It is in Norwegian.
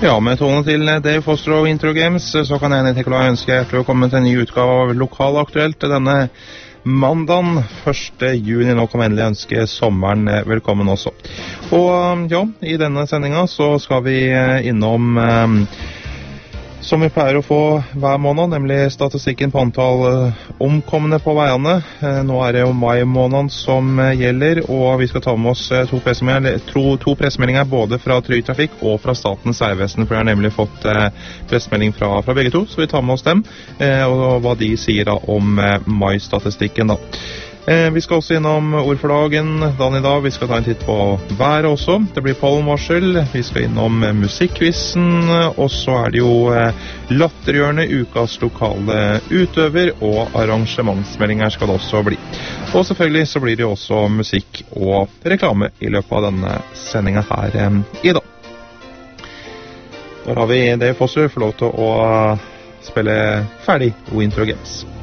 Ja, med tonen til Dave Foster og Intro Games, så kan jeg Nikolai ønske hjertelig velkommen til en ny utgave av Lokalaktuelt denne mandagen 1. juni. Nå kan vi endelig ønske sommeren velkommen også. Og ja, i denne sendingen så skal vi innom som vi pleier å få hver måned, nemlig statistikken på antall omkomne på veiene. Nå det jo mai måneden som gjelder, og vi skal ta med oss to pressemeldinger både fra Trygg Trafikk og fra Statens Vegvesen, for vi har nemlig fått pressemelding fra begge to, så vi tar med oss dem, og hva de sier da om mai-statistikken da. Vi skal også innom ord for dagen i dag. Vi skal ta en titt på været også. Det blir pollenvarsel. Vi skal innom musikkquizen, og så det jo latterhjørnet, ukas lokale utøver, og arrangementsmeldinger skal det også bli. Og selvfølgelig så blir det jo også musikk og reklame i løpet av denne sendingen her i dag. Da har vi Dave Foster for lov til å spille ferdig Intro Games.